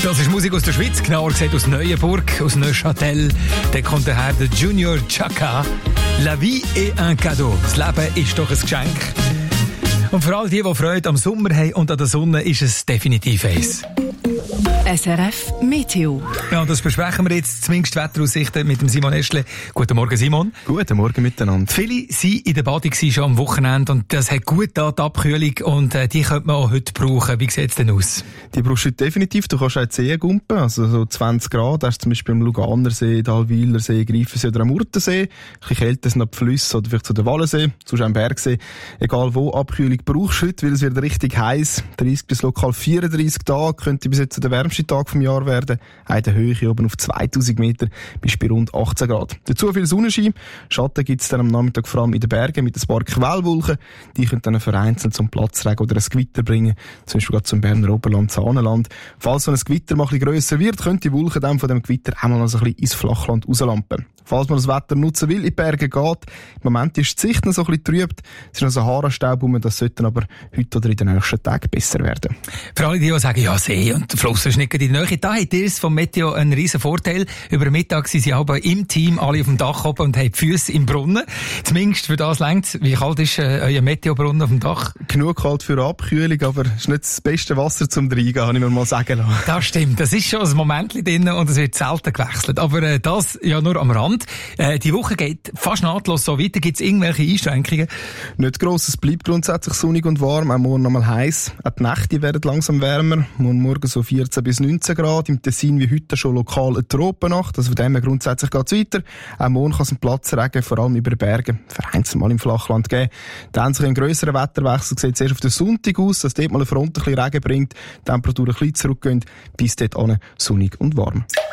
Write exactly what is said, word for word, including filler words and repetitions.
Das ist Musik aus der Schweiz, genauer gesagt aus Neuenburg, aus Neuchâtel. Da kommt daher der Junior Chaka. La vie est un cadeau. Das Leben ist doch ein Geschenk. Und für all die, die Freude am Sommer haben und an der Sonne, ist es definitiv eins. S R F Meteo. Ja, das besprechen wir jetzt, zumindest Wetteraussichten mit dem Simon Eschle. Guten Morgen, Simon. Guten Morgen miteinander. Viele waren in der Badung schon am Wochenende und das hat gut da die Abkühlung und äh, die könnte man auch heute brauchen. Wie sieht es denn aus? Die brauchst du definitiv. Du kannst auch die Seen gumpen, also so zwanzig Grad. Da hast du zum Beispiel am Luganersee, Dalwilersee, Greifensee oder am Murtensee. Ein bisschen kälter sind noch die Flüsse oder vielleicht so der Wallensee, sonst auch am Bergsee. Egal wo, Abkühlung brauchst du heute, weil es wird richtig heiß. dreißig bis lokal vierunddreißig Tage könnte bis jetzt der wärmste Tag vom Jahr werden. Auch in der Höhe oben auf zweitausend Meter bis bei rund achtzehn Grad. Dazu viel Sonnenschein. Schatten gibt es dann am Nachmittag vor allem in den Bergen mit ein paar Quellwolken. Die können dann vereinzelt zum Platzregen oder ein Gewitter bringen. Zum Beispiel gerade zum Berner Oberland, Saanenland. Falls so ein Gewitter mal ein bisschen grösser wird, können die Wolken dann von dem Gewitter auch mal so ein bisschen ins Flachland rauslampen. Falls man das Wetter nutzen will, in die Berge geht. Im Moment ist die Sicht noch so ein bisschen trübt. Es ist noch Sahara-Staub rum, das sollte aber heute oder in den nächsten Tagen besser werden. Für alle, die, die sagen, ja, See und der Fluss ist nicht in der Nähe, da hat ihr es vom Meteo einen riesen Vorteil. Über den Mittag sind sie aber im Team alle auf dem Dach oben und haben die Füsse im Brunnen. Zumindest für das längt's. Wie kalt ist äh, euer Meteobrunnen auf dem Dach? Genug kalt für eine Abkühlung, aber es ist nicht das beste Wasser zum Reingehen, habe ich mir mal sagen lassen. Das stimmt. Das ist schon ein Moment drin und es wird selten gewechselt. Aber äh, das ja nur am Rand. Äh, die Woche geht fast nahtlos so weiter. Gibt es irgendwelche Einschränkungen? Nicht gross. Es bleibt grundsätzlich sonnig und warm. Auch morgen noch mal heiß. Auch die Nächte werden langsam wärmer. Morgen Morgen so vierzehn bis neunzehn Grad. Im Tessin wie heute schon lokal eine Tropennacht. Also von dem her grundsätzlich geht es weiter. Auch morgen kann es einen Platzregen, vor allem über den Bergen, vereinzelt mal im Flachland geben. Dann sich ein grösserer Wetterwechsel sieht zuerst auf den Sonntag aus, dass dort mal eine Front ein bisschen Regen bringt, die Temperaturen ein bisschen zurückgehen, bis dort sonnig und warm.